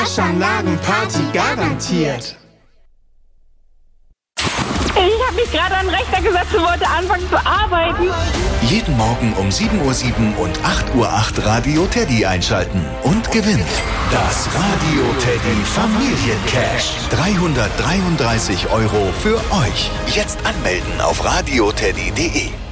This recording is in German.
Waschanlagenparty garantiert. Ich habe mich gerade an den Rechner gesetzt und wollte anfangen zu arbeiten. Jeden Morgen um 7:07 Uhr und 8:08 Uhr Radio Teddy einschalten und gewinnen. Das Radio Teddy Familiencash. 333 € für euch. Jetzt anmelden auf radioteddy.de.